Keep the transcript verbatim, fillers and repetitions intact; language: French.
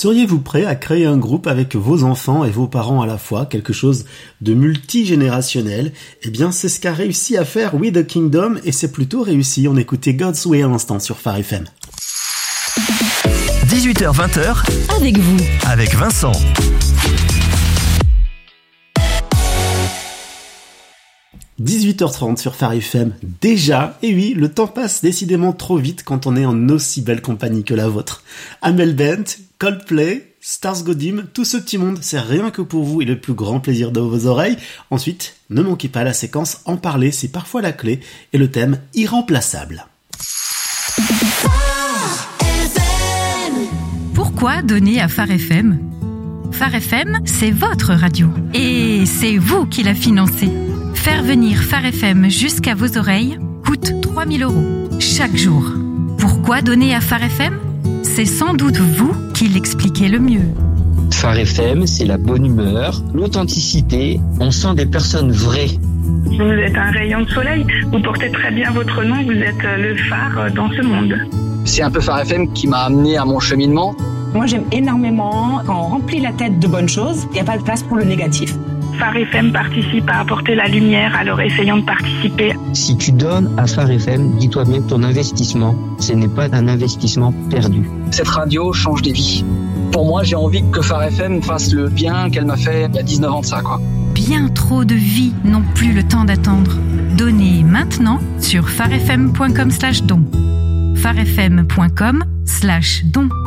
Seriez-vous prêt à créer un groupe avec vos enfants et vos parents à la fois, quelque chose de multigénérationnel? Eh bien, c'est ce qu'a réussi à faire We The Kingdom et c'est plutôt réussi. On écoutait God's Way à l'instant sur Phare F M. dix-huit heures vingt avec vous, avec Vincent. dix-huit heures trente sur Phare F M, déjà, et oui, le temps passe décidément trop vite quand on est en aussi belle compagnie que la vôtre. Amel Bent, Coldplay, Stars Go Dim, tout ce petit monde, c'est rien que pour vous et le plus grand plaisir de vos oreilles. Ensuite, ne manquez pas la séquence En parler, c'est parfois la clé, et le thème irremplaçable. Pourquoi donner à Phare F M? Phare F M, c'est votre radio. Et c'est vous qui la financez. Faire venir Phare F M jusqu'à vos oreilles coûte trois mille euros chaque jour. Pourquoi donner à Phare F M? C'est sans doute vous qui l'expliquez le mieux. Phare F M, c'est la bonne humeur, l'authenticité. On sent des personnes vraies. Vous êtes un rayon de soleil. Vous portez très bien votre nom. Vous êtes le phare dans ce monde. C'est un peu Phare F M qui m'a amené à mon cheminement. Moi, j'aime énormément quand on remplit la tête de bonnes choses, il n'y a pas de place pour le négatif. Phare F M participe à apporter la lumière, alors essayons de participer. Si tu donnes à Phare F M, dis-toi bien que ton investissement, ce n'est pas un investissement perdu. Cette radio change des vies. Pour moi, j'ai envie que Phare F M fasse le bien qu'elle m'a fait il y a dix-neuf ans de ça, quoi. Bien trop de vies n'ont plus le temps d'attendre. Donnez maintenant sur pharefm point com slash don. pharefm point com slash don.